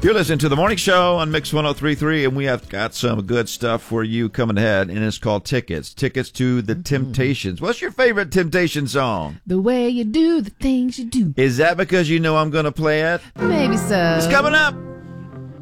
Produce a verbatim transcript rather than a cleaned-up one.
You're listening to The Morning Show on Mix one oh three point three, and we have got some good stuff for you coming ahead, and it's called Tickets. Tickets to the Temptations. What's your favorite Temptation song? The way you do the things you do. Is that because you know I'm going to play it? Maybe so. It's coming up.